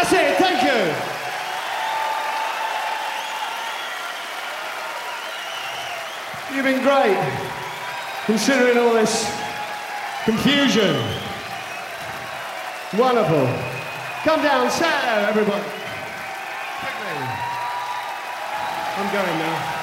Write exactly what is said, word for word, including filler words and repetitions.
That's it, thank you. You've been great, considering all this confusion. Wonderful. Come down, say hello, everybody. Quickly. I'm going now.